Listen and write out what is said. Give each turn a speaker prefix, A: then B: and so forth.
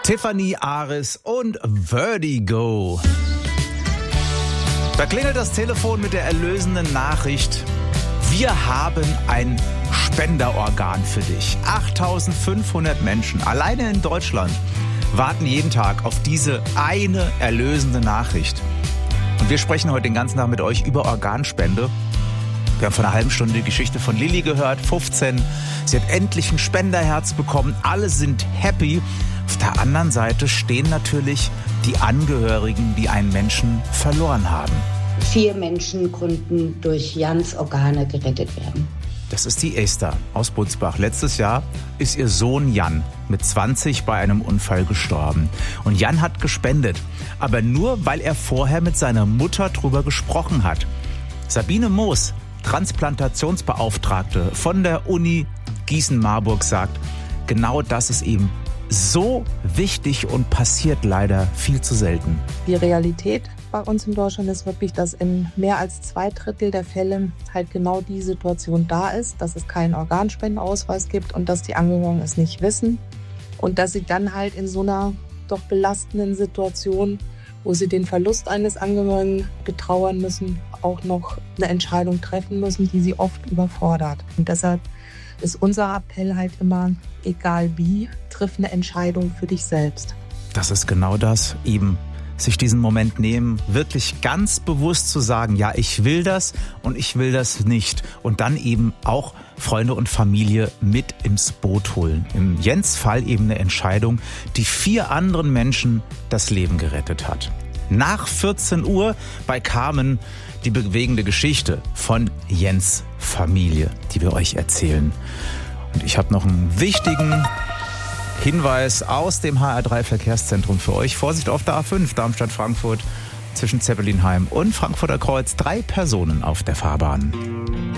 A: Tiffany Aris und Vertigo. Da klingelt das Telefon mit der erlösenden Nachricht: Wir haben ein Spenderorgan für dich. 8.500 Menschen alleine in Deutschland warten jeden Tag auf diese eine erlösende Nachricht. Und wir sprechen heute den ganzen Tag mit euch über Organspende. Wir haben vor einer halben Stunde die Geschichte von Lilly gehört, 15. Sie hat endlich ein Spenderherz bekommen. Alle sind happy. Auf der anderen Seite stehen natürlich die Angehörigen, die einen Menschen verloren haben.
B: 4 Menschen konnten durch Jans Organe gerettet werden.
A: Das ist die Esther aus Butzbach. Letztes Jahr ist ihr Sohn Jan mit 20 bei einem Unfall gestorben. Und Jan hat gespendet, aber nur, weil er vorher mit seiner Mutter drüber gesprochen hat. Sabine Moos, Transplantationsbeauftragte von der Uni Gießen-Marburg, sagt, genau das ist eben so wichtig und passiert leider viel zu selten.
C: Die Realität bei uns in Deutschland ist wirklich, dass in mehr als 2/3 der Fälle halt genau die Situation da ist, dass es keinen Organspendenausweis gibt und dass die Angehörigen es nicht wissen und dass sie dann halt in so einer doch belastenden Situation, wo sie den Verlust eines Angehörigen betrauern müssen, auch noch eine Entscheidung treffen müssen, die sie oft überfordert. Und deshalb ist unser Appell halt immer, egal wie, triff eine Entscheidung für dich selbst.
A: Das ist genau das, eben sich diesen Moment nehmen, wirklich ganz bewusst zu sagen, ja, ich will das und ich will das nicht. Und dann eben auch Freunde und Familie mit ins Boot holen. Im Jens Fall eben eine Entscheidung, die 4 anderen Menschen das Leben gerettet hat. Nach 14 Uhr bei Carmen die bewegende Geschichte von Jens Familie, die wir euch erzählen. Und ich habe noch einen wichtigen Hinweis aus dem HR3 Verkehrszentrum für euch. Vorsicht auf der A5 Darmstadt-Frankfurt zwischen Zeppelinheim und Frankfurter Kreuz. 3 Personen auf der Fahrbahn.